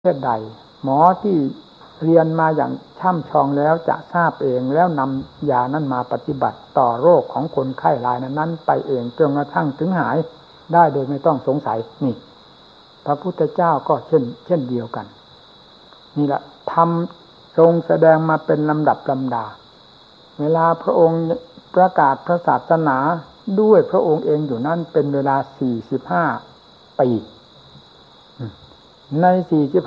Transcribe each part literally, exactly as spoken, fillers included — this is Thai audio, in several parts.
เพศใดหมอที่เรียนมาอย่างช่ำชองแล้วจะทราบเองแล้วนำยานั้นมาปฏิบัติต่อโรคของคนไข้รายนั้นๆไปเองจนกระทั่งถึงหายได้โดยไม่ต้องสงสัยนี่พระพุทธเจ้าก็เช่นเช่นเดียวกันนี่แหละทำทรงแสดงมาเป็นลำดับลำดาเวลาพระองค์ประกาศพระศาสนาด้วยพระองค์เองอยู่นั่นเป็นเวลาสี่สิบห้าปีในสี่สิบ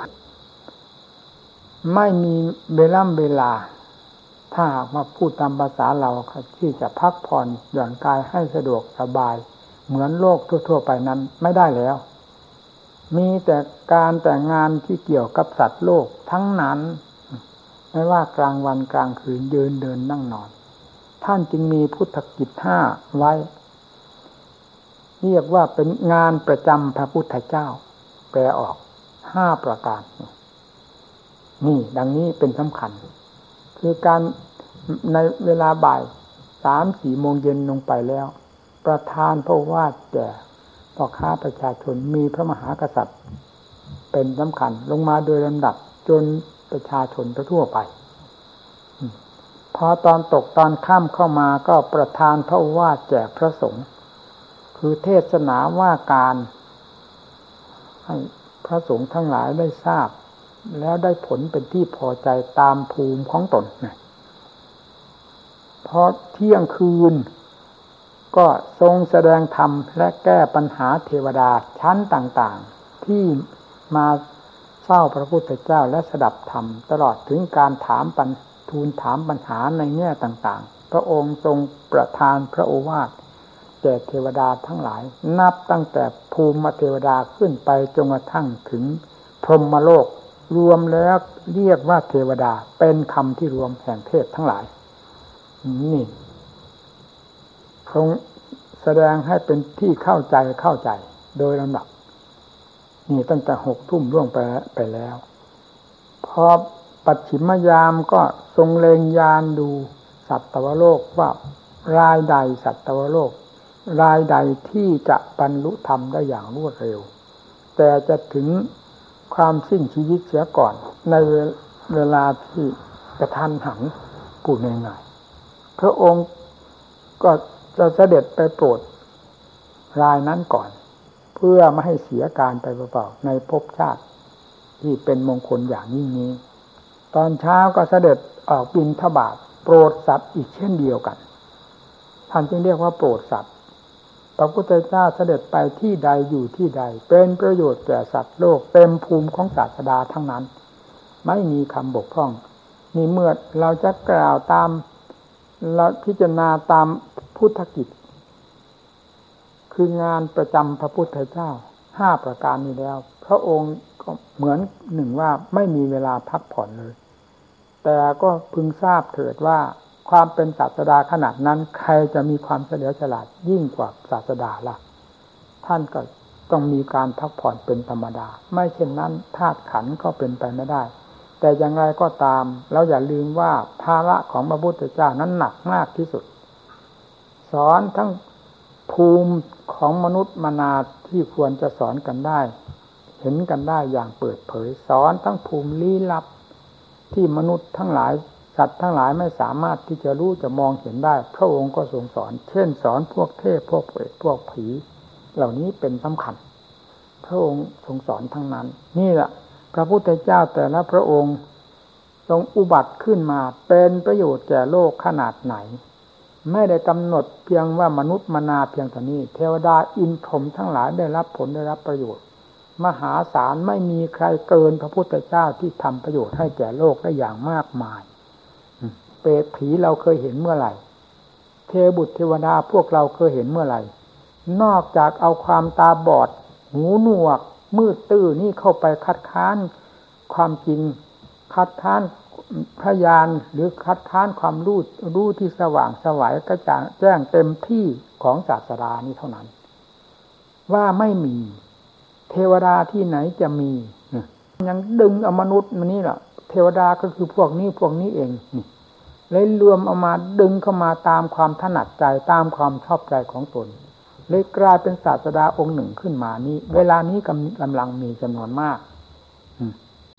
ไม่มีเวลาเวลาถ้าหากมาพูดตามภาษาเราที่จะพักผ่อนหย่อนกายให้สะดวกสบายเหมือนโลกทั่วๆไปนั้นไม่ได้แล้วมีแต่การแต่งงานที่เกี่ยวกับสัตว์โลกทั้งนั้นไม่ว่ากลางวันกลางคืนยืนเดินนั่งนอนท่านจึงมีพุทธกิจห้าไว้เรียกว่าเป็นงานประจำพระพุทธเจ้าแปลออกห้าประการนี่ดังนี้เป็นสำคัญคือการในเวลาบ่ายสามสี่โมงเย็นลงไปแล้วประธานพระวาทแก่พ่อค้าประชาชนมีพระมหากษัตริย์เป็นสำคัญลงมาโดยลำดับจนประชาชนทั่วไปพอตอนตกตอนค่ำเข้ามาก็ประธานพระวาทแก่พระสงฆ์คือเทศนาว่าการให้พระสงฆ์ทั้งหลายได้ทราบแล้วได้ผลเป็นที่พอใจตามภูมิของตนนะพอเที่ยงคืนก็ทรงแสดงธรรมและแก้ปัญหาเทวดาชั้นต่างๆที่มาเฝ้าพระพุทธเจ้าและสดับธรรมตลอดถึงการถามปัญทูลถามปัญหาในแง่ต่างๆพระองค์ทรงประทานพระโอวาทแก่เทวดาทั้งหลายนับตั้งแต่ภูมิเทวดาขึ้นไปจนกระทั่งถึงพรหมโลกรวมแล้วเรียกว่าเทวดาเป็นคำที่รวมแห่งเทพทั้งหลายนี่ทรงแสดงให้เป็นที่เข้าใจเข้าใจโดยลำดับนี่ตั้งแต่หกทุ่มล่วงไปไปแล้วพอปัจฉิมยามก็ทรงเล็งยานดูสัตวโลกว่ารายใดสัตวโลกรายใดที่จะบรรลุธรรมได้อย่างรวดเร็วแต่จะถึงความสิ้นชีวิตเสียก่อนในเวลาที่กระทันหันพูดง่ายๆพระองค์ก็จะเสด็จไปโปรดรายนั้นก่อนเพื่อไม่ให้เสียการไปเปล่าๆในภพชาติที่เป็นมงคลอย่างยิ่งนี้ตอนเช้าก็เสด็จออกบิณฑบาตโปรดสัตว์อีกเช่นเดียวกันท่านจึงเรียกว่าโปรดสัตว์พระพุทธเจ้าเสด็จไปที่ใดอยู่ที่ใดเป็นประโยชน์แก่สัตว์โลกเต็มภูมิของศาสดาทั้งนั้นไม่มีคำบกพร่องนี่เมื่อเราจะกล่าวตามเราพิจารณาตามพุทธกิจคืองานประจำพระพุทธเจ้าห้าประการนี้แล้วพระองค์ก็เหมือนหนึ่งว่าไม่มีเวลาพักผ่อนเลยแต่ก็พึงทราบเถิดว่าความเป็นศาสดาขนาดนั้นใครจะมีความเฉลียวฉลาดยิ่งกว่าศาสดาล่ะท่านก็ต้องมีการพักผ่อนเป็นธรรมดาไม่เช่นนั้นธาตุขันธ์ก็เป็นไปไม่ได้แต่อย่างไรก็ตามเราอย่าลืมว่าภาระของพระพุทธเจ้านั้นหนักมากที่สุดสอนทั้งภูมิของมนุษย์มนาที่ควรจะสอนกันได้เห็นกันได้อย่างเปิดเผยสอนทั้งภูมิลี้ลับที่มนุษย์ทั้งหลายสัตว์ทั้งหลายไม่สามารถที่จะรู้จะมองเห็นได้พระองค์ก็ทรงสอนเช่นสอนพวกเทพพวกเปรตพวกผีเหล่านี้เป็นสำคัญพระองค์ทรงสอนทั้งนั้นนี่แหละพระพุทธเจ้าแต่ละพระองค์ทรงอุบัติขึ้นมาเป็นประโยชน์แก่โลกขนาดไหนไม่ได้กำหนดเพียงว่ามนุษย์มนาเพียงเท่านี้เทวดาอินทร์พรหมทั้งหลายได้รับผลได้รับประโยชน์มหาศาลไม่มีใครเกินพระพุทธเจ้าที่ทำประโยชน์ให้แก่โลกได้อย่างมากมายเปรตผีเราเคยเห็นเมื่อไหร่เทวบุตรเทวดาพวกเราเคยเห็นเมื่อไหร่นอกจากเอาความตาบอดหูหนวกมืดตื้อนี่เข้าไปคัดค้านความจริงคัดค้านพยานหรือคัดค้านความรู้รู้ที่สว่างไสวกระจ่างแจ้งเต็มที่ของศาสดานี้เท่านั้นว่าไม่มีเทวดาที่ไหนจะมียังดึงเอามนุษย์มานี่แหละเทวดาก็คือพวกนี้พวกนี้เองนี่เลยรวมเอามาดึงเข้ามาตามความถนัดใจตามความชอบใจของตนเลยกลายเป็นศาสดาองค์หนึ่งขึ้นมานี้เวลานี้กำลังมีจำนวนมาก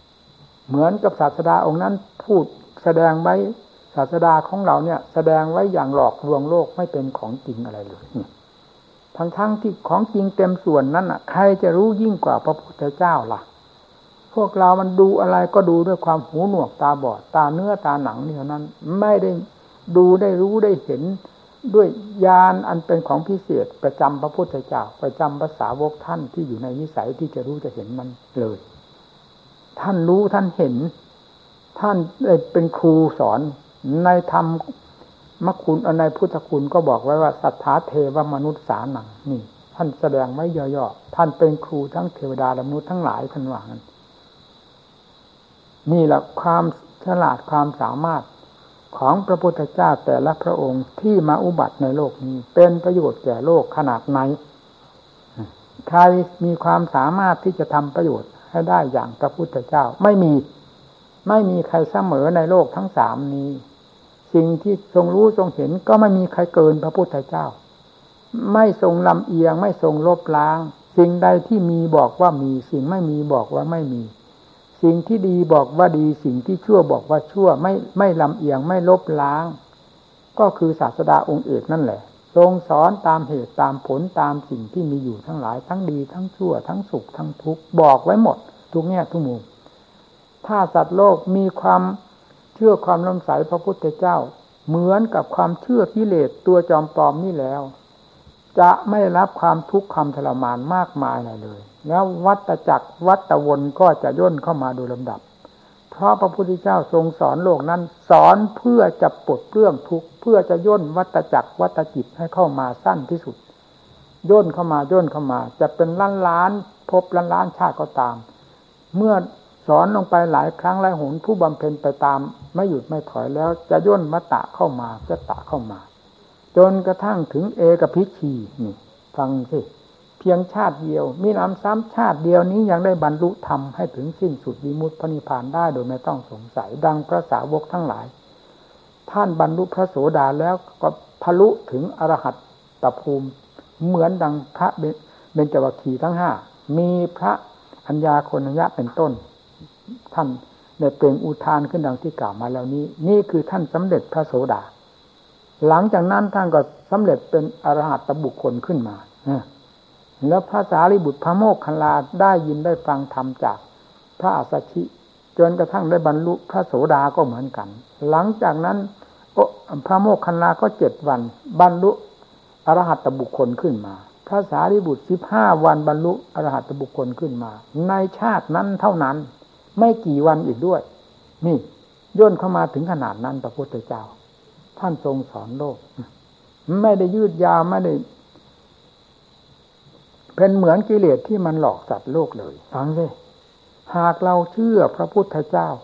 เหมือนกับศาสดาองค์นั้นพูดแสดงไว้ศาสดาของเราเนี่ยแสดงไว้อย่างหลอกลวงโลกไม่เป็นของจริงอะไรเลยทั้งๆ ท, ที่ของจริงเต็มส่วนนั้นอ่ะใครจะรู้ยิ่งกว่าพระพุทธเจ้าล่ะพวกเรามันดูอะไรก็ดูด้วยความหูหนวกตาบอดตาเนื้อตาหนังนี่เท่านั้นไม่ได้ดูได้รู้ได้เห็นด้วยญาณอันเป็นของพิเศษประจำพระพุทธเจ้าประจำภาษาวกท่านที่อยู่ในวิสัยที่จะรู้จะเห็นมันเลยท่านรู้ท่านเห็นท่านเป็นครูสอนในธรรมมคุณในพุทธคุณก็บอกไว้ว่าสัทธาเทวมนุษย์สานังนี่ท่านแสดงไว้ย่อๆท่านเป็นครูทั้งเทวดาและมนุษย์ทั้งหลายท่านว่างั้นนี่แหละความฉลาดความสามารถของพระพุทธเจ้าแต่ละพระองค์ที่มาอุบัติในโลกนี้เป็นประโยชน์แก่โลกขนาดไหนใครมีความสามารถที่จะทำประโยชน์ให้ได้อย่างพระพุทธเจ้าไม่มีไม่มีใครเสมอในโลกทั้งสามนี้สิ่งที่ทรงรู้ทรงเห็นก็ไม่มีใครเกินพระพุทธเจ้าไม่ทรงลำเอียงไม่ทรงลบล้างสิ่งใดที่มีบอกว่ามีสิ่งไม่มีบอกว่าไม่มีสิ่งที่ดีบอกว่าดีสิ่งที่ชั่วบอกว่าชั่วไม่ไม่ลำเอียงไม่ลบล้างก็คือศาสดาองค์เอกนั่นแหละทรงสอนตามเหตุตามผลตามสิ่งที่มีอยู่ทั้งหลายทั้งดีทั้งชั่วทั้งสุขทั้งทุกข์บอกไว้หมดทุกแง่ทุกมุมถ้าสัตว์โลกมีความเชื่อความเลื่อมใสพระพุทธเจ้าเหมือนกับความเชื่อกิเลสตัวจอมปลอมนี่แล้วจะไม่รับความทุกข์ความทรมานมากมายอะไรเลยแล้ววัฏจักรวัฏวนก็จะย่นเข้ามาโดยลำดับเพราะพระพุทธเจ้าทรงสอนโลกนั้นสอนเพื่อจะปลดเปลื้องทุกข์เพื่อจะย่นวัฏจักรวัฏจิตให้เข้ามาสั้นที่สุดย่นเข้ามาย่นเข้ามาจะเป็นล้านล้านภพล้านล้านชาติก็ตามเมื่อสอนลงไปหลายครั้งหลายหนผู้บำเพ็ญไปตามไม่หยุดไม่ถอยแล้วจะย่นวัฏฏะเข้ามาจะตะเข้ามาจนกระทั่งถึงเอกพิชีนี่ฟังสิเพียงชาติเดียวมีน้ำซ้ำชาติเดียวนี้ยังได้บรรลุธรรมให้ถึงสิ้นสุดวิมุตติพระนิพพานได้โดยไม่ต้องสงสัยดังพระสาวกทั้งหลายท่านบรรลุพระโสดาแล้วก็ทะลุถึงอรหัตตภูมิเหมือนดังพระเบญจวัคคีย์ทั้งห้ามีพระอัญญาโคณัญญะเป็นต้นท่านได้เปล่งอุทานขึ้นดังที่กล่าวมาแล้วนี้นี่คือท่านสำเร็จพระโสดาหลังจากนั้นท่านก็สำเร็จเป็นอรหัตตบุคคลขึ้นมาแล้วพระสารีบุตรพระโมคคัลลาได้ยินได้ฟังธรรมจากพระอัสสชิจนกระทั่งได้บรรลุพระโสดาก็เหมือนกันหลังจากนั้นพระโมคคัลลาก็เจ็ดวันบรรลุอรหัตตบุคคลขึ้นมาพระสารีบุตรสิบห้าวันบรรลุอรหัตตบุคคลขึ้นมาในชาตินั้นเท่านั้นไม่กี่วันอีกด้วยนี่ย่นเข้ามาถึงขนาดนั้นพระพุทธเจ้าท่านทรงสอนโลกไม่ได้ยืดยาวไม่ได้เป็นเหมือนกิเลสที่มันหลอกสัตว์โลกเลยฟังสิหากเราเชื่อพระพุทธเจ้า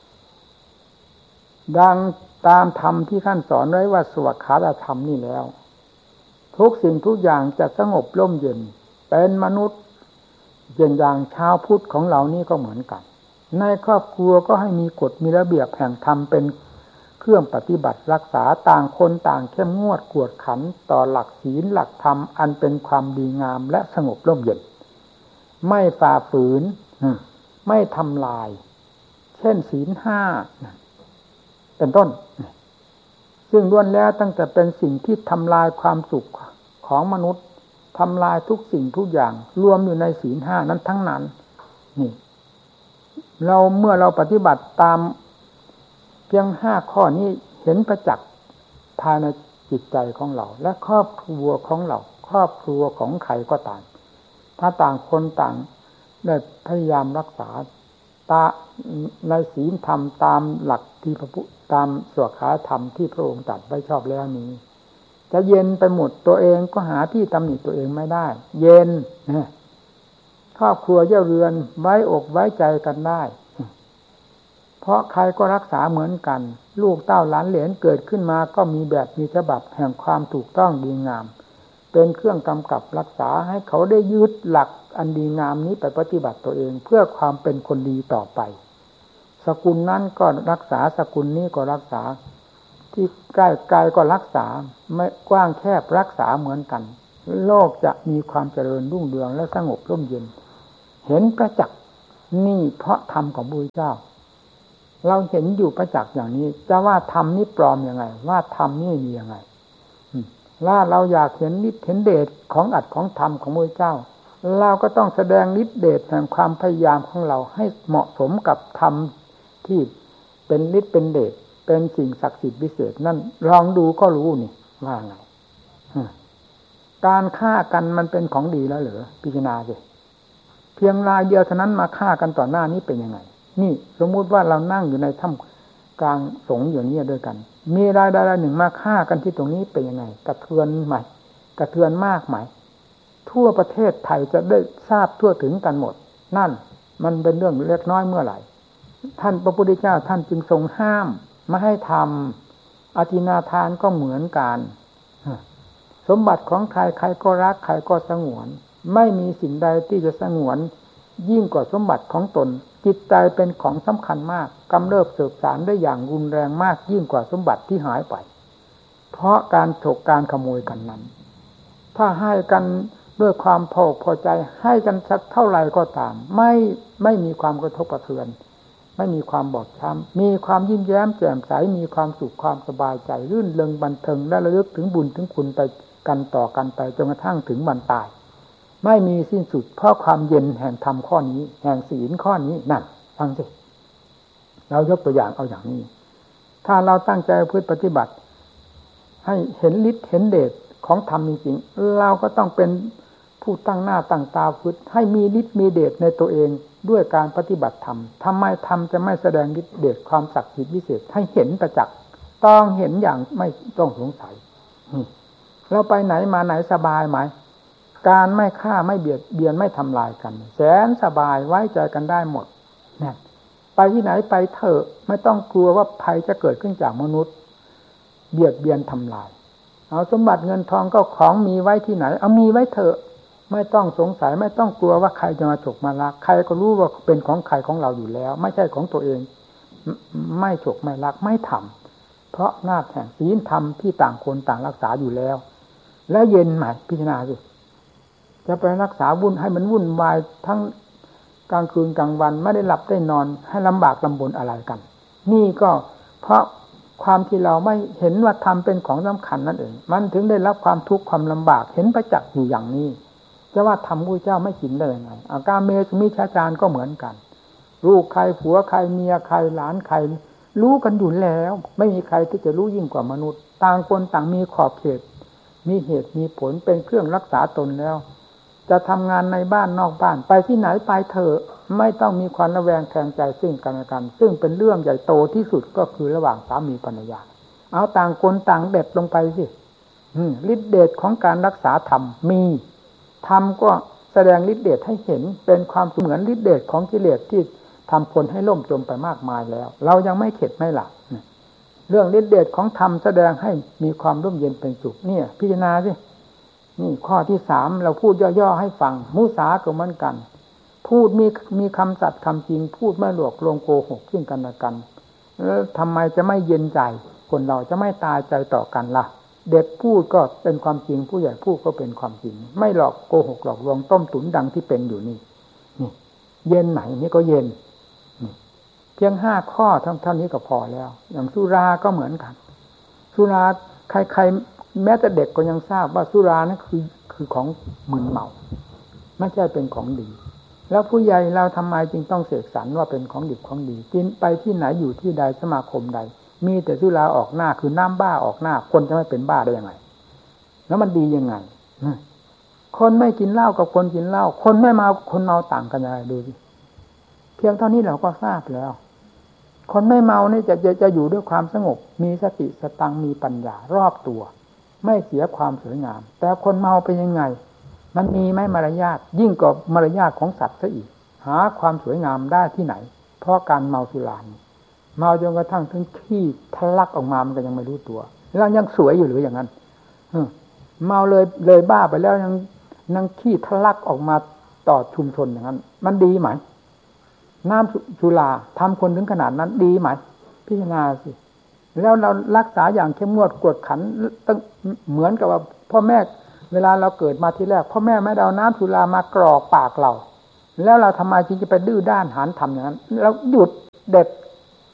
ดังตามธรรมที่ท่านสอนไว้ว่าสวากขาตธรรมนี่แล้วทุกสิ่งทุกอย่างจะสงบร่มเย็นเป็นมนุษย์อย่างชาวพุทธของเรานี่ก็เหมือนกันในครอบครัวก็ให้มีกฎมีระเบียบแห่งธรรมเป็นเครื่องปฏิบัติรักษาต่างคนต่างเข้มงวดกวดขันต่อหลักศีลหลักธรรมอันเป็นความดีงามและสงบร่มเย็นไม่ฝ่าฝืนไม่ทำลายเช่นศีลห้าเป็นต้นซึ่งล้วนแล้วตั้งแต่เป็นสิ่งที่ทำลายความสุขของมนุษย์ทำลายทุกสิ่งทุกอย่างรวมอยู่ในศีลห้านั้นทั้งนั้นนี่เราเมื่อเราปฏิบัติตามเพียงห้าข้อนี้เห็นประจักษ์ภายในจิตใจของเราและครอบครัวของเราครอบครัวของใครก็ตามถ้าต่างคนต่างได้พยายามรักษาตาในศีลธรรมตามหลักที่พระพุทธตามสวขาธรรมที่พระองค์ตรัสไว้ชอบแล้วนี้จะเย็นไปหมดตัวเองก็หาที่ตำหนิตัวเองไม่ได้เย็นครอบครัวเย่าเรือนไว้อกไว้ใจกันได้เพราะใครก็รักษาเหมือนกันลูกเต้าหลานเหลนเกิดขึ้นมาก็มีแบบมีฉบับแห่งความถูกต้องดีงามเป็นเครื่องกำกับรักษาให้เขาได้ยึดหลักอันดีงามนี้ไปปฏิบัติตัวเองเพื่อความเป็นคนดีต่อไปสกุลนั้นก็รักษาสกุลนี้ก็รักษาที่ใกล้ไกลก็รักษาไม่กว้างแคบรักษาเหมือนกันโลกจะมีความเจริญรุ่งเรืองและสงบร่มเย็นเห็นประจักษ์นี่เพราะธรรมของพระพุทธเจ้าเราเห็นอยู่ประจักษ์อย่างนี้จะว่าธรรมนี้ปลอมยังไงว่าธรรมนี่มียังไงถ้าเราอยากเห็นฤทธิ์เห็นเดชของอัตของธรรมของพระเจ้าเราก็ต้องแสดงฤทธิ์เดชแห่งความพยายามของเราให้เหมาะสมกับธรรมที่เป็นฤทธิ์เป็นเดชเป็นสิ่งศักดิ์สิทธิ์วิเศษนั่นลองดูก็รู้นี่ว่าไงการฆ่ากันมันเป็นของดีแล้วเหรอพิจารณาสิเพียงรายเดียวเท่านั้นมาฆ่ากันต่อหน้านี้เป็นยังไงนี่สมมุติว่าเรานั่งอยู่ในถ้ำกลางสงฆ์อย่างนี้ด้วยกันมีรายใดรายหนึ่งมาฆ่ากันที่ตรงนี้เป็นยังไงกระเทือนไหมกระเทือนมากไหมทั่วประเทศไทยจะได้ทราบทั่วถึงกันหมดนั่นมันเป็นเรื่องเล็กน้อยเมื่อไหร่ท่านพระพุทธเจ้าท่านจึงทรงห้ามไม่ให้ทำอธินาทานก็เหมือนกันสมบัติของใครใครก็รักใครก็สงวนไม่มีสิ่งใดที่จะสงวนยิ่งกว่าสมบัติของตนจิตใจเป็นของสำคัญมากกำเริบเสบสารได้อย่างรุนแรงมากยิ่งกว่าสมบัติที่หายไปเพราะการฉกการขโมยกันนั้นถ้าให้กันด้วยความพอพอใจให้กันสักเท่าไหร่ก็ตามไม่ไม่มีความกระทบกระเทือนไม่มีความบอบช้ำมีความยิ้มแย้มแจ่มใสมีความสุขความสบายใจรื่นเริงบันเทิงและระลึกถึงบุญถึงคุณไปกันต่อกันไปจนกระทั่งถึงวันตายไม่มีสิ้นสุดเพราะความเย็นแห่งธรรมข้อนี้แห่งศีลข้อนี้นั่นฟังสิเรายกตัวอย่างเอาอย่างนี้ถ้าเราตั้งใจพฤติปฏิบัติให้เห็นฤทธิ์เห็นเดชของธรรมจริงๆเราก็ต้องเป็นผู้ตั้งหน้าตั้งตาฝึกให้มีฤทธิ์มีเดชในตัวเองด้วยการปฏิบัติธรรมทำไมธรรมจะไม่แสดงฤทธิ์เดชความศักดิ์สิทธิ์วิเศษให้เห็นประจักษ์ต้องเห็นอย่างไม่ต้องสงสัยเราไปไหนมาไหนสบายไหมการไม่ฆ่าไม่เบียดเบียนไม่ทำลายกันแสนสบายไว้ใจกันได้หมดเนี่ยไปที่ไหนไปเถอะไม่ต้องกลัวว่าภัยจะเกิดขึ้นจากมนุษย์เบียดเบียนทำลายเอาสมบัติเงินทองก็ของมีไว้ที่ไหนเอามีไว้เถอะไม่ต้องสงสัยไม่ต้องกลัวว่าใครจะมาฉกมาลักใครก็รู้ว่าเป็นของใครของเราอยู่แล้วไม่ใช่ของตัวเองไม่ฉกไม่ลักไม่ทำเพราะหน้าแห่งศีลธรรมที่ต่างคนต่างรักษาอยู่แล้วแล้วเย็นใหม่พิจารณาสิจะไปรักษาวุ่นให้มันวุ่นวายทั้งกลางคืนกลางวันไม่ได้หลับได้นอนให้ลำบากลำบนอะไรกันนี่ก็เพราะความที่เราไม่เห็นว่าธรรมเป็นของสำคัญนั่นเองมันถึงได้รับความทุกข์ความลำบากเห็นประจักษ์อยู่อย่างนี้จะว่าธรรมพุทธเจ้าไม่กินได้ยังไงอาการเมสุมิชฌาจารก็เหมือนกันลูกใครผัวใครเมียใครหลานใครรู้กันอยู่แล้วไม่มีใครที่จะรู้ยิ่งกว่ามนุษย์ต่างคนต่างมีขอบเขตมีเหตุมีผลเป็นเครื่องรักษาตนแล้วจะทำงานในบ้านนอกบ้านไปที่ไหนไปเถอะไม่ต้องมีความระแวงแคลงใจซึ่งกันและกันซึ่งเป็นเรื่องใหญ่โตที่สุดก็คือระหว่างสามีภรรยาเอาต่างคนต่างเด็ดลงไปสิฤทธิเดชของการรักษาธรรมมีธรรมก็แสดงฤทธิเดชให้เห็นเป็นความเหมือนฤทธิเดชของกิเลสที่ทำคนให้ล่มจมไปมากมายแล้วเรายังไม่เข็ดไม่หลับเรื่องฤทธิเดชของธรรมแสดงให้มีความร่มเย็นเป็นสุขเนี่ยพิจารณาสินี่ข้อที่สามเราพูดย่อๆให้ฟังมุสาก็เหมือนกันพูดมีมีคำสัตย์คำจริงพูดไม่หลอกลวงโกหกซึ่งกันและกันแล้วทำไมจะไม่เย็นใจคนเราจะไม่ตายใจต่อกันล่ะเด็กพูดก็เป็นความจริงผู้ใหญ่พูดก็เป็นความจริงไม่หลอกโกหกหลอกลวงต้มตุ๋นดังที่เป็นอยู่นี่นี่เย็นไหนนี่ก็เย็นนี่เพียงห้าข้อเท่าเท่านี้ก็พอแล้วอย่างสุราก็เหมือนกันสุราใครๆแม้แต่เด็กก็ยังทราบว่าสุรานั่นคือคือของมึนเมาไม่ใช่เป็นของดีแล้วผู้ใหญ่เราทำไมจึงต้องเสกสรรว่าเป็นของดีของดีกินไปที่ไหนอยู่ที่ใดสมาคมใดมีแต่สุราออกหน้าคือน้ำบ้าออกหน้าคนจะไม่เป็นบ้าได้ยังไงแล้วมันดียังไงคนไม่กินเหล้ากับคนกินเหล้าคนไม่เมาคนเมาต่างกันยังไงดูสิเพียงเท่านี้เราก็ทราบแล้วคนไม่เมานี่จะจะจะอยู่ด้วยความสงบมีสติสตังมีปัญญารอบตัวไม่เสียความสวยงามแต่คนเมาเป็นยังไงมันมีไหมมารยาทยิ่งกว่ามารยาทของสัตว์ซะอีกหาความสวยงามได้ที่ไหนเพราะการเมาสุราเมาจนกระทั่งถึงขี้ทะลักออกมามันก็ยังไม่รู้ตัวแล้วยังสวยอยู่หรืออย่างนั้นเมาเลยเลยบ้าไปแล้วยังนั่งขี้ทะลักออกมาต่อชุมชนอย่างนั้นมันดีไหมน้ำสุราทำคนถึงขนาดนั้นดีไหมพิจารณาสิแล้วเรารักษาอย่างเข้มงวดกวดขันตั้งเหมือนกับว่าพ่อแม่เวลาเราเกิดมาทีแรกพ่อแม่ไม่ได้เอาน้ำสุรามากรอกปากเราแล้วเราทำไมจึงจะไปดื้อด้านหันทำอย่างนั้นแล้วหยุดเด็ด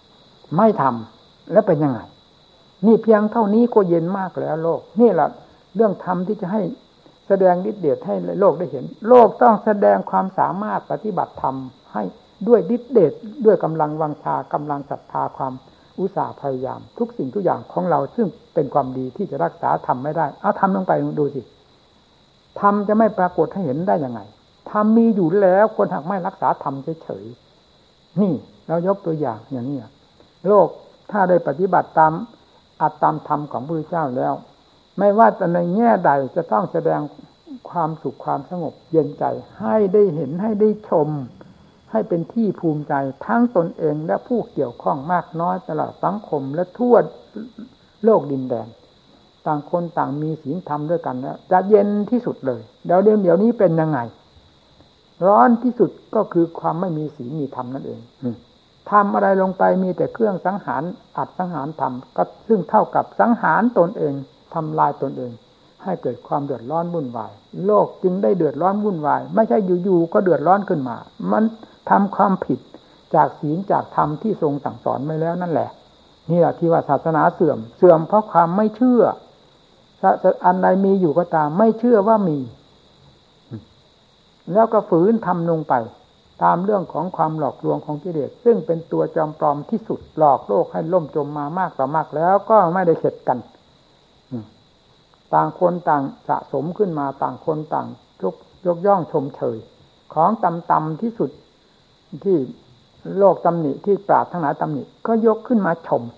ไม่ทำแล้วเป็นยังไงนี่เพียงเท่านี้ก็เย็นมากแล้วโลกนี่แหละเรื่องธรรมที่จะให้แสดงฤทธิ์เดชให้โลกได้เห็นโลกต้องแสดงความสามารถปฏิบัติธรรมให้ด้วยฤทธิ์เดชด้วยกำลังวังชากำลังศรัทธาความอุตสาห์พยายามทุกสิ่งทุกอย่างของเราซึ่งเป็นความดีที่จะรักษาธรรมไม่ได้เอาทำลงไปดูสิธรรมจะไม่ปรากฏให้เห็นได้ยังไงธรรมมีอยู่แล้วคนหากไม่รักษาธรรมเฉยๆนี่เรายกตัวอย่างอย่างนี้โลกถ้าได้ปฏิบัติตามอัตตามธรรมของพระพุทธเจ้าแล้วไม่ว่าจะในแง่ใดจะต้องแสดงความสุขความสงบเย็นใจให้ได้เห็นให้ได้ชมให้เป็นที่ภูมิใจทั้งตนเองและผู้เกี่ยวข้องมากน้อยตลอดสังคมและทั่วโลกดินแดนต่างคนต่างมีศีลธรรมด้วยกันแล้วจะเย็นที่สุดเลยเดี๋ยวเดี๋ยวนี้เป็นยังไงร้อนที่สุดก็คือความไม่มีศีลมีธรรมนั่นเองทำอะไรลงไปมีแต่เครื่องสังหารอัดสังหารทำก็ซึ่งเท่ากับสังหารตนเองทำลายตนเองให้เกิดความเดือดร้อนวุ่นวายโลกจึงได้เดือดร้อนวุ่นวายไม่ใช่อยู่ๆก็เดือดร้อนขึ้นมามันทำความผิดจากศีลจากธรรมที่ทรงสั่งสอนไว้แล้วนั่นแหละนี่แหละที่ว่าศาสนาเสื่อมเสื่อมเพราะความไม่เชื่ออันใดมีอยู่ก็ตามไม่เชื่อว่ามีแล้วก็ฝืนทำลงไปตามเรื่องของความหลอกลวงของกิเลสซึ่งเป็นตัวจอมปลอมที่สุดหลอกโลกให้ล่มจมมามากต่อมากแล้วก็ไม่ได้เข็ดกันต่างคนต่างสะสมขึ้นมาต่างคนต่างยกยกย่องชมเชยของต่ำๆที่สุดที่โลกตำหนิที่ปราชญ์ทั้งหลายตำหนิก็ยกขึ้นมาชม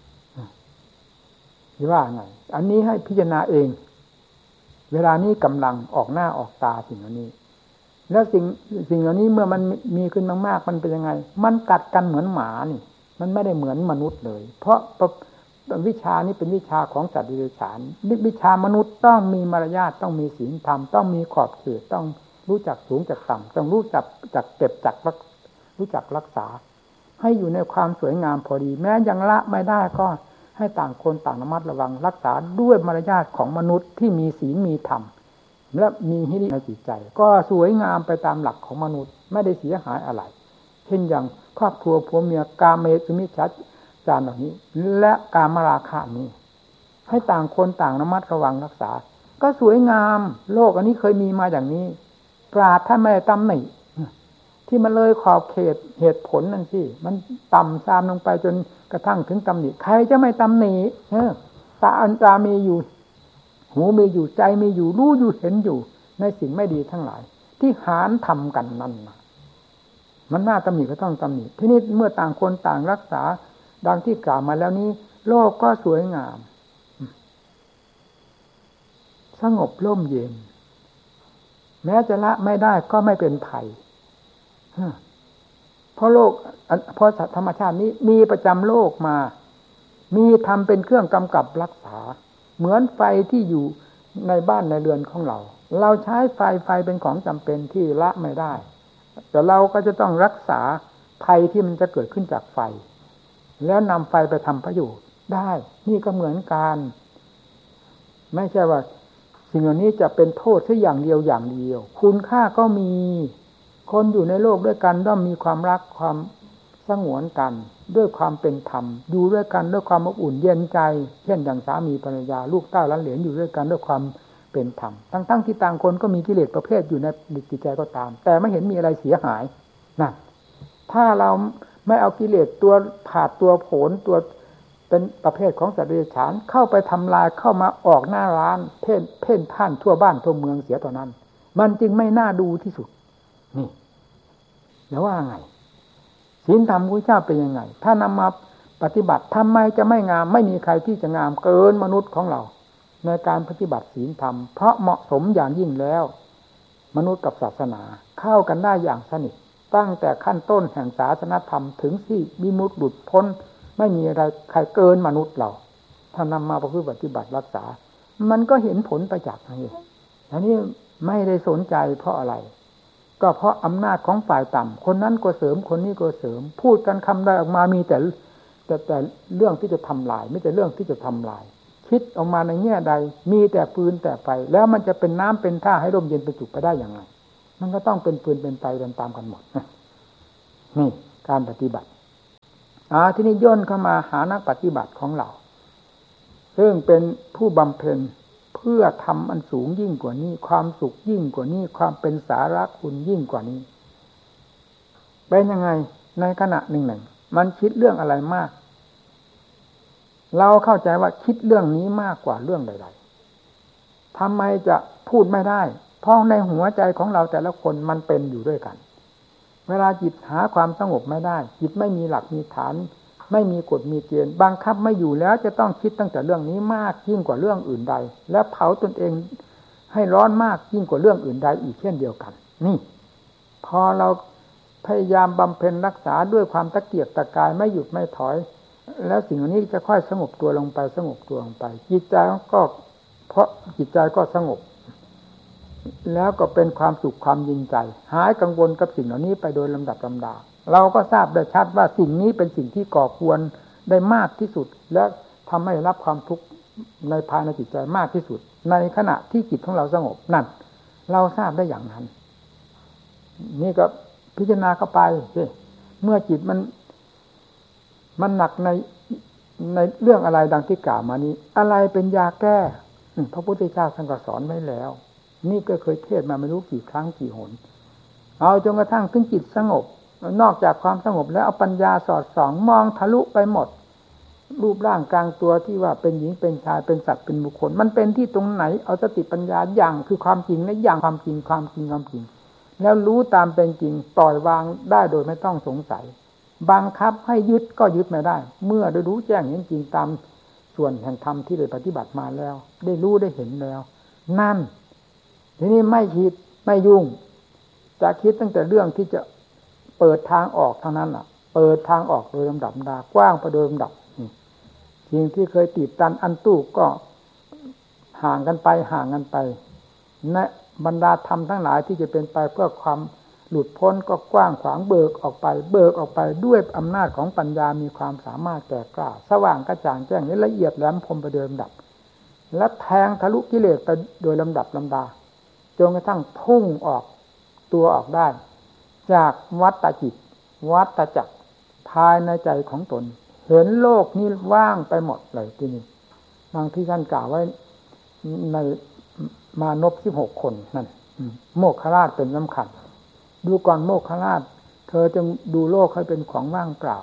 ว่าไงอันนี้ให้พิจารณาเองเวลานี้กำลังออกหน้าออกตาสิ่งเหล่านี้แล้วสิ่งสิ่งเหล่านี้เมื่อมันมีขึ้นมากๆมันเป็นยังไงมันกัดกันเหมือนหมานี่มันไม่ได้เหมือนมนุษย์เลยเพราะวิชานี้เป็นวิชาของสัตว์ดิเรกชันวิชามนุษย์ต้องมีมารยาทต้องมีศีลธรรมต้องมีขอบเขตต้องรู้จักสูงจักต่ำต้องรู้จักจักเก็บจักรู้จักรักษาให้อยู่ในความสวยงามพอดีแม้ยังละไม่ได้ก็ให้ต่างคนต่างระมัดระวังรักษาด้วยมารยาทของมนุษย์ที่มีศีลมีธรรมและมีหิริในจิตใจก็สวยงามไปตามหลักของมนุษย์ไม่ได้เสียหายอะไรเช่นอย่างครอบครัวผัวเมียกาเมสุมิจฉาจารเหล่านี้และกามราคะนี้ให้ต่างคนต่างระมัดระวังรักษาก็สวยงามโลกอันนี้เคยมีมาอย่างนี้ปราชญ์ท่านไม่ได้ตำหนิที่มันเลยขอบเขตเหตุผลนั่นสิมันต่ำซามลงไปจนกระทั่งถึงตำหนิใครจะไม่ตำหนิเออตาอันตามีอยู่หูมีอยู่ใจมีอยู่รู้อยู่เห็นอยู่ในสิ่งไม่ดีทั้งหลายที่หารทำกันนั่นนะมันน่าตำหนิก็ต้องตำหนิทีนี้เมื่อต่างคนต่างรักษาดังที่กล่าวมาแล้วนี้โลกก็สวยงามสงบร่มเย็นแม้จะละไม่ได้ก็ไม่เป็นภัยเพราะโลกเพราะธรรมชาตินี้มีประจำโลกมามีทำเป็นเครื่องกำกับรักษาเหมือนไฟที่อยู่ในบ้านในเรือนของเราเราใช้ไฟไฟเป็นของจำเป็นที่ละไม่ได้แต่เราก็จะต้องรักษาภัยที่มันจะเกิดขึ้นจากไฟแล้วนำไฟไปทำประโยชน์ได้นี่ก็เหมือนกันไม่ใช่ว่าสิ่งเหล่านี้จะเป็นโทษแค่อย่างเดียวอย่างเดียวคุณค่าก็มีคนอยู่ในโลกด้วยกันต้องมีความรักความสงวนกันด้วยความเป็นธรรมอยู่ด้วยกันด้วยความอบอุ่นเย็นใจเช่นอย่างสามีภรรยาลูกเต้าหลานเหลนอยู่ด้วยกันด้วยความเป็นธรรมทั้งๆที่ต่างคนก็มีกิเลสประเภทอยู่ในจิตใจก็ตามแต่ไม่เห็นมีอะไรเสียหายนะถ้าเราไม่เอากิเลสตัวผาดตัวโผนตัวเป็นประเภทของสัตว์เดรัจฉานเข้าไปทำลายเข้ามาออกหน้าร้านเพ่นเพ่นพ่านทั่วบ้านทั่วเมืองเสียตอนนั้นมันจึงไม่น่าดูที่สุดนี่แล้วว่าไงศีลธรรมพระเจ้าเป็นยังไงถ้านำมาปฏิบัติทำไมจะไม่งามไม่มีใครที่จะงามเกินมนุษย์ของเราในการปฏิบัติศีลธรรมเพราะเหมาะสมอย่างยิ่งแล้วมนุษย์กับศาสนาเข้ากันได้อย่างสนิทตั้งแต่ขั้นต้นแห่งศาสนธรรมถึงที่วิมุตติหลุดพ้นไม่มีอะไรใครเกินมนุษย์เราถ้านำมาประพฤติปฏิบัติรักษามันก็เห็นผลประจักษ์นี่อันนี้ไม่ได้สนใจเพราะอะไรก็เพราะอำนาจของฝ่ายต่ำคนนั้นก็เสริมคนนี้ก็เสริมพูดกันคำใดออกมามีแต่แต่แต่เรื่องที่จะทำลายไม่แต่เรื่องที่จะทำลายคิดออกมาในแง่ใดมีแต่ฟืนแต่ไฟแล้วมันจะเป็นน้ำเป็นท่าให้ร่มเย็นเป็นสุขไปได้อย่างไรมันก็ต้องเป็นฟืนเป็นไฟตามๆกันหมดนี่การปฏิบัติอ่าที่นี้ย่นเข้ามาหานักปฏิบัติของเราซึ่งเป็นผู้บำเพ็ญเพื่อทำอันสูงยิ่งกว่านี้ความสุขยิ่งกว่านี้ความเป็นสาระคุณยิ่งกว่านี้เป็นยังไงในขณะหนึ่งหนึ่งมันคิดเรื่องอะไรมากเราเข้าใจว่าคิดเรื่องนี้มากกว่าเรื่องใดๆทำไมจะพูดไม่ได้เพราะในหัวใจของเราแต่ละคนมันเป็นอยู่ด้วยกันเวลาจิตหาความสงบไม่ได้จิตไม่มีหลักมีฐานไม่มีกฎมีเกณฑ์บังคับไม่อยู่แล้วจะต้องคิดตั้งแต่เรื่องนี้มากยิ่งกว่าเรื่องอื่นใดและเผาตนเองให้ร้อนมากยิ่งกว่าเรื่องอื่นใดอีกเช่นเดียวกันนี่พอเราพยายามบำเพ็ญรักษาด้วยความตะเกียกตะกายไม่หยุดไม่ถอยแล้วสิ่งนี้จะค่อยสงบตัวลงไปสงบตัวลงไปจิตใจก็เพราะจิตใจก็สงบแล้วก็เป็นความสุขความยินใจหายกังวลกับสิ่งเหล่านี้ไปโดยลำดับลำดาเราก็ทราบได้ชัดว่าสิ่งนี้เป็นสิ่งที่ก่อควรได้มากที่สุดและทำให้รับความทุกข์ในภายในจิตใจมากที่สุดในขณะที่จิตของเราสงบนั่นเราทราบได้อย่างนั้นนี่ก็พิจารณาเข้าไปเมื่อจิตมันมันหนักในในเรื่องอะไรดังที่กล่าวมานี้อะไรเป็นยาแก้พระพุทธเจ้าท่านก็สอนไว้แล้วนี่ก็เคยเทศมาไม่รู้กี่ครั้งกี่หนเอาจนกระทั่งถึงจิตสงบนอกจากความสงบแล้วเอาปัญญาสอดส่องมองทะลุไปหมดรูปร่างกลางตัวที่ว่าเป็นหญิงเป็นชายเป็นสัตว์เป็นบุคคลมันเป็นที่ตรงไหนเอาสติปัญญาอย่างคือความจริงและอย่างความจริงความจริงความจริงแล้วรู้ตามเป็นจริงปล่อยวางได้โดยไม่ต้องสงสัยบังคับให้ยึดก็ยึดไม่ได้เมื่อได้รู้แจ้งเห็นจริงตามส่วนแห่งธรรมที่ได้ปฏิบัติมาแล้วได้รู้ได้เห็นแล้วนั่นทีนี้ไม่คิดไม่ยุ่งจะคิดตั้งแต่เรื่องที่จะเปิดทางออกเท่านั้นล่ะเปิดทางออกโดยลำดับดากว้างไปโดยลำดับสิ่งที่เคยติดตันอันตู้ก็ห่างกันไปห่างกันไปในบรรดาธรรมทั้งหลายที่จะเป็นไปเพื่อความหลุดพ้นก็กว้างขวางเบิกออกไปเบิกออกไปด้วยอำนาจของปัญญามีความสามารถแก่กล้าสว่างกระจ่างแจ้งละเอียดแหลมคมไปโดยลำดับและแทงทะลุกิเลสไปโดยลำดับลำดาจนกระทั่งพุ่งออกตัวออกได้จากวัฏจิตวัฏจักรภายในใจของตนเห็นโลกนี้ว่างไปหมดเลยทีนี้บางที่ท่านกล่าวไว้ในมานพสิบหกคนนั่นโมกขราชเป็นสำคัญดูก่อนโมกขราชเธอจะดูโลกให้เป็นของว่างเปล่า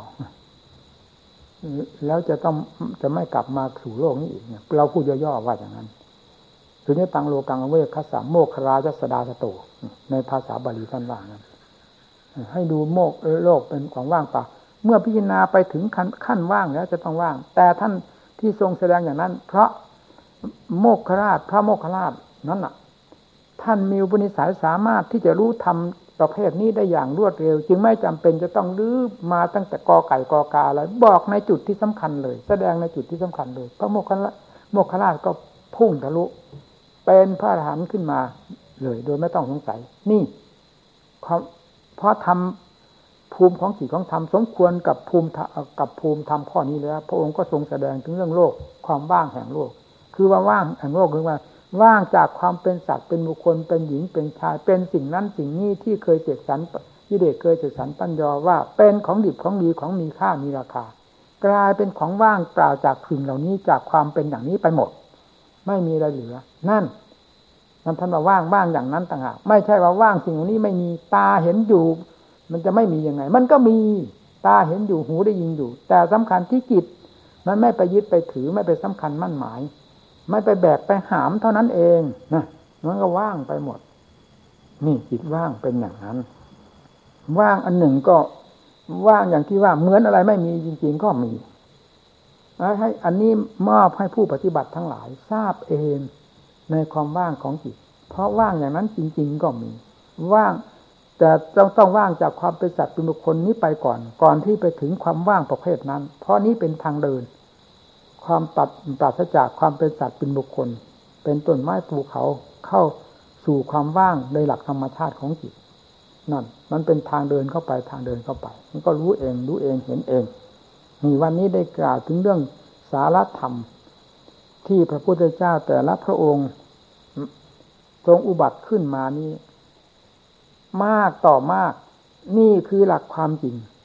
แล้วจะต้องจะไม่กลับมาสู่โลกนี้อีกเราพูดย่อๆว่าอย่างนั้นสุญญตังโลกังอเวคัสสะโมกขราชสดาสโตในภาษาบาลีท่านว่านั้นให้ดูโมกโลกเป็นของว่างเปล่าเมื่อพิจารณาไปถึงขั้นขั้นว่างแล้วจะต้องว่างแต่ท่านที่ทรงแสดงอย่างนั้นเพราะโมกขราชพระโมกขราชนั้นน่ะท่านมีอุปนิสัยสามารถที่จะรู้ธรรมประเภทนี้ได้อย่างรวดเร็วจึงไม่จำเป็นจะต้องลื้อมาตั้งแต่กอไก่กอกาอะไรบอกในจุดที่สำคัญเลยแสดงในจุดที่สำคัญเลยพระโมกขราชโมกขราชก็พุ่งทะลุเป็นพระอรหันต์ขึ้นมาเลยโดยไม่ต้องสงสัยนี่เพราะทำภูมิของจิตของธรรมสมควรกับภูมิกับภูมิธรรมข้อนี้แล้วพระองค์ก็ทรงแสดงถึงเรื่องโลกความว่างแห่งโลกคือว่าว่างแห่งโลกคือว่าว่างจากความเป็นสัตว์เป็นบุคคลเป็นหญิงเป็นชายเป็นสิ่งนั้นสิ่งนี้ที่เคยเสกสรรกิเลสเคยเสกสรรปัญญาว่าเป็นของดิบของดีของมีค่ามีราคากลายเป็นของว่างเปล่าจากสิ่งเหล่านี้จากความเป็นอย่างนี้ไปหมดไม่มีอะไรเหลือนั่นนั่นท่านว่าว่างบ้างอย่างนั้นต่างหากไม่ใช่ว่าว่างสิ่งเหล่านี้ไม่มีตาเห็นอยู่มันจะไม่มียังไงมันก็มีตาเห็นอยู่หูได้ยินอยู่แต่สำคัญที่จิตมันไม่ไปยึดไปถือไม่ไปสำคัญมั่นหมายไม่ไปแบกไปหามเท่านั้นเองนะมันก็ว่างไปหมดนี่จิตว่างเป็นอย่างนั้นว่างอันหนึ่งก็ว่างอย่างที่ว่าเหมือนอะไรไม่มีจริงๆก็มีให้อันนี้มอบให้ผู้ปฏิบัติทั้งหลายทราบเองในความว่างของจิตเพราะว่างอย่างนั้นจริงๆก็มีว่างแต่ต้องต้องว่างจากความเป็นสัตว์เป็นบุคคลนี้ไปก่อนก่อนที่ไปถึงความว่างประเภทนั้นเพราะนี้เป็นทางเดินความตัดปราศจากความเป็นสัตว์เป็นบุคคลเป็นต้นไม้ภูเขาเข้าสู่ความว่างในหลักธรรมชาติของจิตนั่นมันเป็นทางเดินเข้าไปทางเดินเข้าไปมันก็รู้เองรู้เองเห็นเองนี่วันนี้ได้กล่าวถึงเรื่องสาระธรรมที่พระพุทธเจ้าแต่ละพระองค์ทรงอุบัติขึ้นมานี้มากต่อมากนี่คือหลักความจริง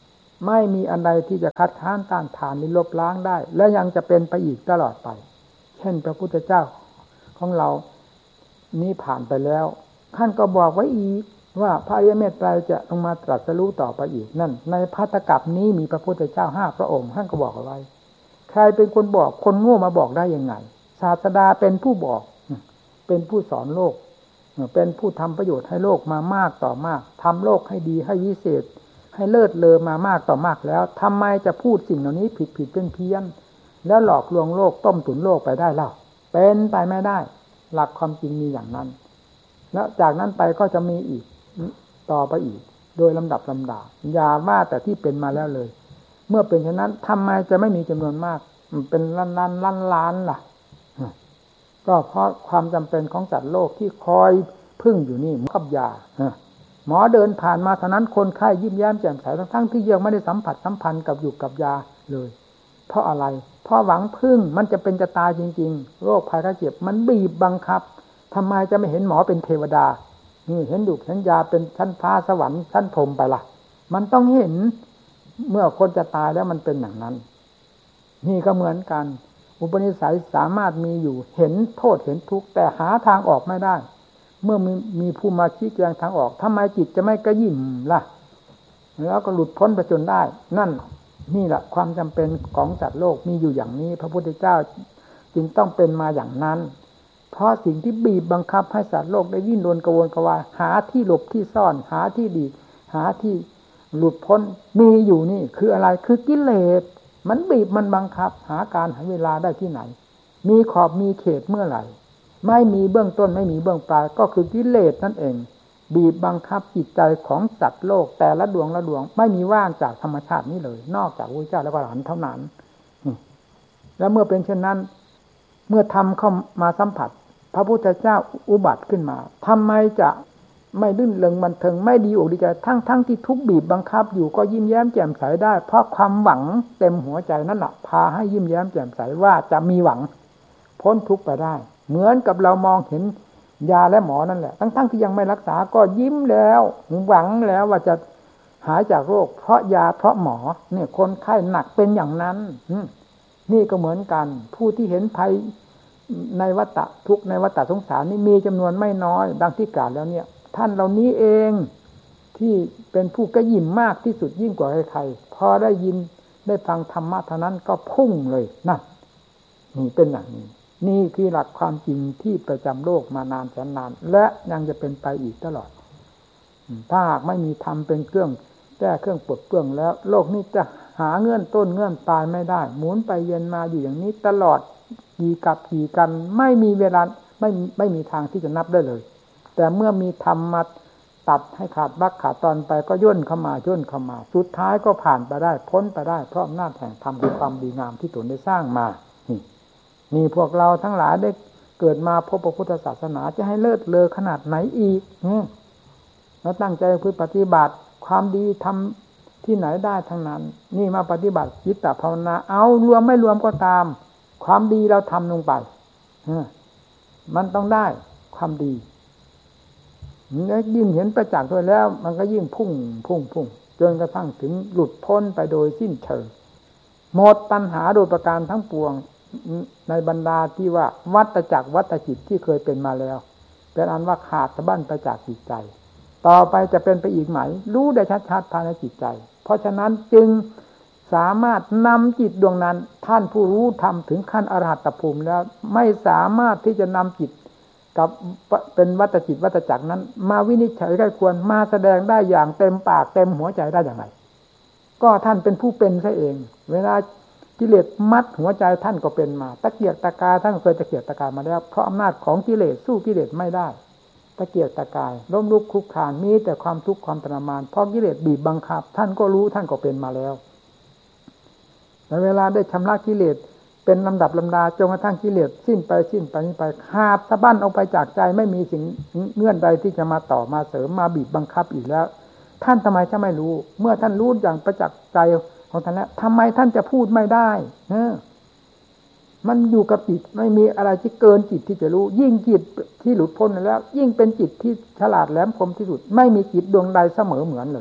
ไม่มีอันใดที่จะคัดค้านต้านทานหรือลบล้างได้และยังจะเป็นไปอีกตลอดไปเช่นพระพุทธเจ้าของเรานี้ผ่านไปแล้วท่านก็บอกไว้อีกว่าพระอริยเมตไตรจะลงมาตรัสรู้ต่อไปอีกนั่นในภัตตกัปนี้มีพระพุทธเจ้าห้าพระองค์ท่านก็บอกเอาไว้ใครเป็นคนบอกคนโง่มาบอกได้ยังไงศาสดาเป็นผู้บอกเป็นผู้สอนโลกเป็นผู้ทำประโยชน์ให้โลกมามากต่อมากทำโลกให้ดีให้วิเศษให้เลิศเลอมามากต่อมากแล้วทำไมจะพูดสิ่งเหล่านี้ผิดผิดเป็นเพี้ยนแล้วหลอกลวงโลกต้มตุ๋นโลกไปได้เล่าเป็นไปไม่ได้หลักความจริงมีอย่างนั้นแล้วจากนั้นไปก็จะมีอีกต่อไปอีกโดยลำดับลำดาอย่าว่าแต่ที่เป็นมาแล้วเลยเมื่อเป็นเช่นนั้นทำไมจะไม่มีจำนวนมากเป็นล้านล้านล้านล้านล่ะก็เพราะความจำเป็นของสัตว์โลกที่คอยพึ่งอยู่นี่กับยาหมอเดินผ่านมาเท่านั้นคนไข้ยิ้มแย้มแจ่มใสทั้งที่ยังไม่ได้สัมผัสสัมพันธ์กับอยู่กับยาเลยเพราะอะไรเพราะหวังพึ่งมันจะเป็นจะตายจริงๆโรคภัยไข้เจ็บมันบีบบังคับทำไมจะไม่เห็นหมอเป็นเทวดานี่เห็นดุเห็นยาเป็นชั้นฟ้าสวรรค์ชั้นพรหมไปล่ะมันต้องเห็นเมื่อคนจะตายแล้วมันเป็นอย่างนั้นนี่ก็เหมือนกันอุปนิสัยสามารถมีอยู่เห็นโทษเห็นทุกข์แต่หาทางออกไม่ได้เมื่อมีมีผู้มาชี้แจงทางออกทำไมจิตจะไม่กระยิ่มล่ะแล้วก็หลุดพ้นไปจนได้นั่นนี่แหละความจำเป็นของสัตว์โลกมีอยู่อย่างนี้พระพุทธเจ้าจึงต้องเป็นมาอย่างนั้นเพราะสิ่งที่บีบบังคับให้สัตว์โลกได้วิ่งรนกระวนกระวายหาที่หลบที่ซ่อนหาที่ดีหาที่หลุดพ้นมีอยู่นี่คืออะไรคือกิเลสมันบีบมันบังคับหาการหาเวลาได้ที่ไหนมีขอบมีเขตเมื่อไหร่ไม่มีเบื้องต้นไม่มีเบื้องปลายก็คือกิเลสนั่นเองบีบบังคับจิตใจของสัตว์โลกแต่ละดวงละดวงไม่มีว่างจากธรรมชาตินี้เลยนอกจากพระพุทธเจ้าและพระอรหันต์เท่านั้นแล้วเมื่อเป็นเช่นนั้นเมื่อทำเข้ามาสัมผัสพระพุทธเจ้าอุบัติขึ้นมาทำไมจะไม่ลื่นเริงบันเทิงไม่ดีอกดีใจทั้งทั้งที่ทุกบีบบังคับอยู่ก็ยิ้มแย้มแจ่มใสได้เพราะความหวังเต็มหัวใจนั่นแหละพาให้ยิ้มแย้มแจ่มใสว่าจะมีหวังพ้นทุกข์ไปได้เหมือนกับเรามองเห็นยาและหมอนั่นแหละทั้งทั้งที่ยังไม่รักษาก็ยิ้มแล้วหวังแล้วว่าจะหายจากโรคเพราะยาเพราะหมอเนี่ยคนไข้หนักเป็นอย่างนั้นนี่ก็เหมือนกันผู้ที่เห็นภัยในวัฏทุกข์ในวัฏสงสารนี่มีจำนวนไม่น้อยดังที่กล่าวแล้วเนี่ยท่านเหล่านี้เองที่เป็นผู้กระยิ่มมากที่สุดยิ่งกว่าใครๆพอได้ยินได้ฟังธรรมะเท่านั้นก็พุ่งเลยนั่นนี่เป็นอย่างนี้นี่คือหลักความจริงที่ประจำโลกมานานแสนนานและยังจะเป็นไปอีกตลอดถ้าหากไม่มีธรรมเป็นเครื่องแก้เครื่องปลดเปลื้องแล้วโลกนี้จะหาเงื่อนต้นเงื่อนปลายไม่ได้หมุนไปเย็นมาอยู่อย่างนี้ตลอดกี่กับกี่กันไม่มีเวลาไม่ไม่มีทางที่จะนับได้เลยแต่เมื่อมีธรรมมาตัดให้ขาดบักขาดตอนไปก็ย่นเข้ามาย่นเข้ามาสุดท้ายก็ผ่านไปได้พ้นไปได้เพราะอำนาจแห่งธรรมคือความดีงามที่ตนได้สร้างมานี่นี่พวกเราทั้งหลายได้เกิดมาพบพระพุทธศาสนาจะให้เลิศเลอขนาดไหนอีกแล้วตั้งใจเพื่อปฏิบัติความดีทำที่ไหนได้ทั้งนั้นนี่มาปฏิบัติจิตตภาวนาเอารวมไม่รวมก็ตามความดีเราทำลงไปมันต้องได้ความดียิ่งเห็นประจักษ์ด้วยแล้วมันก็ยิ่งพุ่งพุ่งพุ่งจนกระทั่งถึงหลุดพ้นไปโดยสิ้นเชิงหมดปัญหาโดยประการทั้งปวงในบรรดาที่ว่าวัฏจักรวัฏจิตที่เคยเป็นมาแล้วเป็นอันว่าขาดสะบั้นไปจากจิตใจต่อไปจะเป็นไปอีกไหมรู้ได้ชัดๆภายในจิตใจเพราะฉะนั้นจึงสามารถนำจิตดวงนั้นท่านผู้รู้ทำถึงขั้นอรหัตภูมิแล้วไม่สามารถที่จะนำจิตกับเป็นวัฏจิตวัฏจักรนั้นมาวินิจฉัยใกล้ควรมาแสดงได้อย่างเต็มปากเต็มหัวใจได้อย่างไรก็ท่านเป็นผู้เป็นซะเองเวลากิเลสมัดหัวใจท่านก็เป็นมาตะเกียกตะกายท่านเคยตะเกียกตะกายมาแล้วเพราะอำนาจของกิเลสสู้กิเลสไม่ได้ตะเกียกตะกายล้มลุกคลุกคลานมีแต่ความทุกข์ความทรมานเพราะกิเลสบีบบังคับท่านก็รู้ท่านก็เป็นมาแล้วแต่เวลาได้ชำระกิเลสเป็นลำดับลำดาจนกระทั่งกิเลสสิ้นไปสิ้นไปนี้ไปขาดสะบั้นออกไปจากใจไม่มีสิ่งเงื่อนใดที่จะมาต่อมาเสริมมาบีบบังคับอีกแล้วท่านทำไมจะไม่รู้เมื่อท่านรู้อย่างประจักษ์ใจของท่านแล้วทำไมท่านจะพูดไม่ได้เออมันอยู่กับจิตไม่มีอะไรที่เกินจิตที่จะรู้ยิ่งจิตที่หลุดพ้นแล้วยิ่งเป็นจิตที่ฉลาดแหลมคมที่สุดไม่มีจิตดวงใดเสมอเหมือนเลย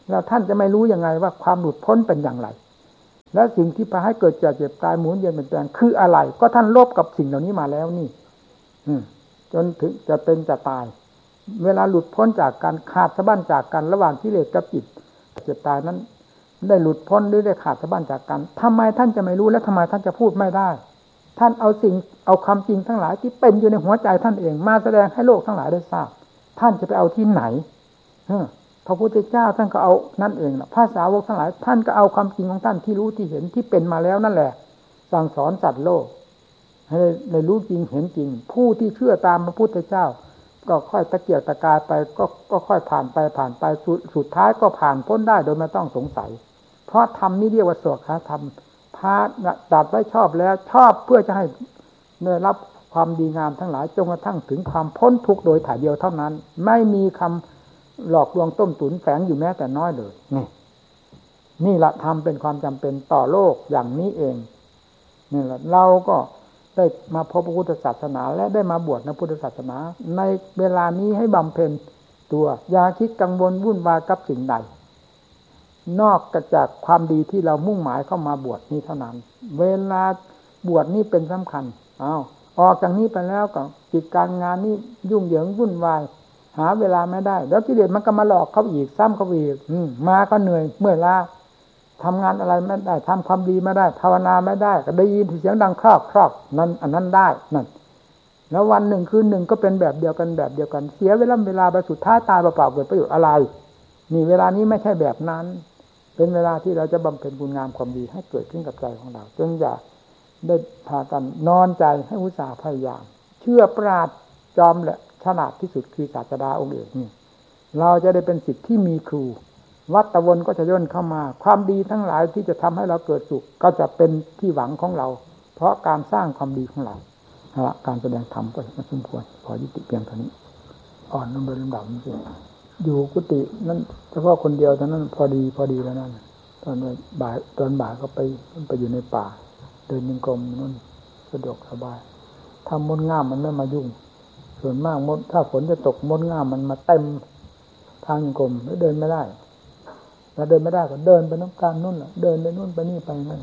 แล้วท่านจะไม่รู้ยังไงว่าความหลุดพ้นเป็นอย่างไรแล้วสิ่งที่พาให้เกิดแก่เจ็บตายหมุนเวียนเปลี่ยนแปลงคืออะไรก็ท่านลบกับสิ่งเหล่านี้มาแล้วนี่จนถึงจะเป็นจะตายเวลาหลุดพ้นจากการขาดสะบั้นจากกันระหว่างกิเลสกับจิตเจ็บตายนั้นได้หลุดพ้นหรือได้ขาดสะบั้นจากกันทำไมท่านจะไม่รู้และทำไมท่านจะพูดไม่ได้ท่านเอาสิ่งเอาความจริงทั้งหลายที่เป็นอยู่ในหัวใจท่านเองมาแสดงให้โลกทั้งหลายได้ทราบท่านจะไปเอาที่ไหนพระพุทธเจ้าท่านก็เอานั่นเองล่ะพระสาวกทั้งหลายท่านก็เอาความจริงของท่านที่รู้ที่เห็นที่เป็นมาแล้วนั่นแหละสั่งสอนสัตว์โลกให้ได้รู้จริงเห็นจริงผู้ที่เชื่อตามพระพุทธเจ้าก็ค่อยตะเกียกตะกายไปก็ก็ค่อยผ่านไปผ่านไปสุดสุดท้ายก็ผ่านพ้นได้โดยไม่ต้องสงสัยเพราะธรรมนี้เรียกว่าสวขาธรรมพระตัดไว้ชอบแล้วชอบเพื่อจะให้ได้รับความดีงามทั้งหลายจนกระทั่งถึงความพ้นทุกข์โดยถ่ายเดียวเท่านั้นไม่มีคำหลอกลวงต้มตุ๋นแฝงอยู่แม้แต่น้อยเลยนี่นี่ละธรรมเป็นความจำเป็นต่อโลกอย่างนี้เองนี่แหละเราก็ได้มาพบพระพุทธศาสนาและได้มาบวชในพุทธศาสนาในเวลานี้ให้บำเพ็ญตัวอย่าคิดกังวลวุ่นวายกับสิ่งใดนอกจากความดีที่เรามุ่งหมายเข้ามาบวชนี้เท่านั้นเวลาบวชนี่เป็นสำคัญอ้าวออกจากนี้ไปแล้วก็กิจการงานนี่ยุ่งเหยิงวุ่นวายหาเวลาไม่ได้แล้วกิเลสมันก็มาหลอกเขาอีกซ้ำเขาอีกมาก็เหนื่อยเมื่อยล้าทำงานอะไรไม่ได้ทำความดีไม่ได้ภาวนาไม่ได้ก็ได้ยินเสียงดังครอกครอกนั่นอันนั้นได้นั่นแล้ววันหนึ่งคืนหนึ่งก็เป็นแบบเดียวกันแบบเดียวกันเสียเวลาเวลาไปสุดท้ายตายเปล่าๆเกิดประโยชน์อะไรนี่เวลานี้ไม่ใช่แบบนั้นเป็นเวลาที่เราจะบำเพ็ญบุญงามความดีให้เกิดขึ้นกับใจของเราจงอย่าได้พากันนอนใจให้อุตส่าห์พยายามเชื่อปราดจอมและฉลาดที่สุดคือศาสดาองค์เอกนี่เราจะได้เป็นศิษย์ที่มีครูวัฏวนก็จะย่นเข้ามาความดีทั้งหลายที่จะทำให้เราเกิดสุขก็จะเป็นที่หวังของเราเพราะการสร้างความดีของเราละการแสดงธรรมก็มาสมควรขอยุติเพียงเท่านี้อ่อนลงโดยลำดับจริงอยู่กุฏินั้นเฉพาะคนเดียวเท่านั้นพอดีพอดีแล้วนั่นตอนบ่ายตอนบ่ายก็ไปไปอยู่ในป่าเดินยังกรมนั่นสะดวกสบายถ้ามดง่ามมันไม่มายุ่งส่วนมากมดถ้าฝนจะตกมดง่ามมันมาเต็มทางยังกรมแล้วเดินไม่ได้แล้วเดินไม่ได้ก็เดินไปน้ำการนู่นแหละเดินไปนู่นไปนี่ไปนั่น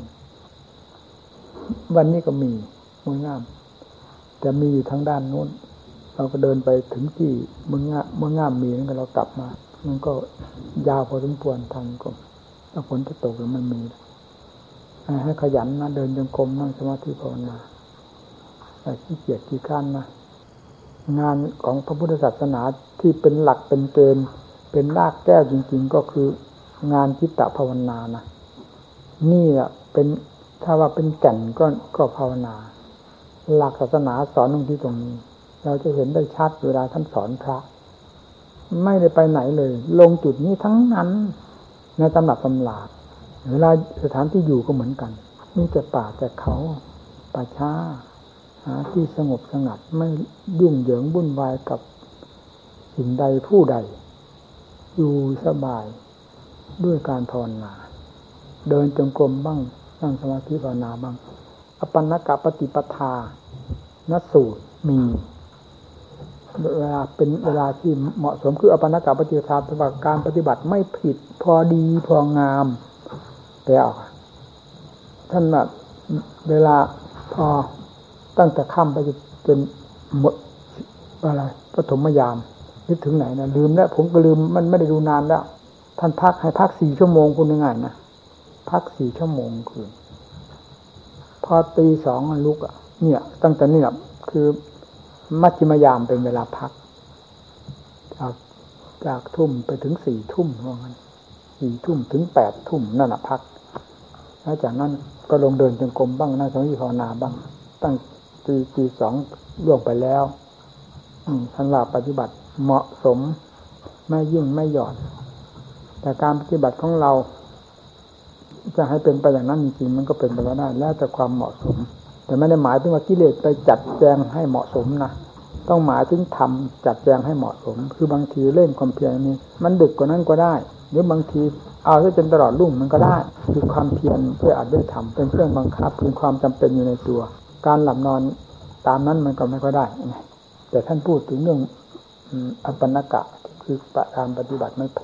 วันนี้ก็มีมดง่ามแต่มีอยู่ทางด้านนู้นเราก็เดินไปถึงที่มดง่ามมดง่ามมีแล้วเรากลับมามันก็ยาวพอสมควรทางกรมถ้าฝนจะตกแล้วมันมีให้ขยันนะเดินจงกรมนั่งสมาธิภาวนาแต่ขี้เกียจขี้ข้านนะงานของพระพุทธศาสนาที่เป็นหลักเป็นเกณฑ์เป็นรากแก้วจริงๆก็คืองานจิตตภาวนานะนี่แหละเป็นถ้าว่าเป็นแก่นก็ก็ภาวนาหลักศาสนาสอนตรงที่ตรงนี้เราจะเห็นได้ชัดเวลาท่านสอนพระไม่ได้ไปไหนเลยลงจุดนี้ทั้งนั้นในตำหนักตำราเวลาสถานที่อยู่ก็เหมือนกันมีแต่ป่าแต่เขาป่าช้าหาที่สงบสงัดไม่ยุ่งเหยิงวุ่นวายกับสิ่งใดผู้ใดอยู่สบายด้วยการภาวนาเดินจงกรมบ้างนั่งสมาธิภาวนาบ้างอปันนกปฏิปทานัสูตรมีเวลาเป็นเวลาที่เหมาะสมคืออปันนกปฏิปทาเป็นการปฏิบัติไม่ผิดพอดีพองามแต่เอาท่านแบบเวลาพอตั้งแต่ค่ำไปจนหมดอะไรปฐมยามนึกถึงไหนนะลืมแล้วผมก็ลืมมันไม่ได้ดูนานแล้วท่านพักให้พักสี่ชั่วโมงคุณยังไงนะพักสี่ชั่วโมงคืนพอตีสองลุกอ่ะเนี่ยตั้งแต่เนี่ยคือมัชฌิมยามเป็นเวลาพักจากจากทุ่มไปถึงสี่ทุ่มว่างั้นสี่ทุ่มถึงแปดทุ่มนั่นแหละพักแล้วจากนั้นก็ลงเดินจงกรมบ้างนั่งสมาธิภาวนาบ้างตั้งตีตีสองล่วงไปแล้วท่านว่าปฏิบัติเหมาะสมไม่ยิ่งไม่หย่อนแต่การปฏิบัติของเราจะให้เป็นไปอย่างนั้นจริงๆมันก็เป็นไปได้แล้วแต่ความเหมาะสมแต่ไม่ได้หมายถึงว่ากิเลสไปจัดแจงให้เหมาะสมนะต้องหมายถึงทำจัดแจงให้เหมาะสมคือบางทีเล่นความเพียรนี้มันดึกกว่านั้นก็ได้หรือบางทีเอาซะจนตลอดรุ่งมันก็ได้คือความเพียรเพื่ออัดด้วยธรรมเป็นเครื่องบังคับเป็นความจำเป็นอยู่ในตัวการหลับนอนตามนั้นมันก็ไม่ค่อยได้แต่ท่านพูดถึงเรื่องอัปปนกะคือการปฏิบัติไม่ผิด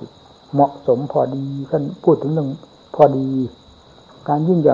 เหมาะสมพอดีท่านพูดถึงเรื่องพอดีการยิ่งใหญ่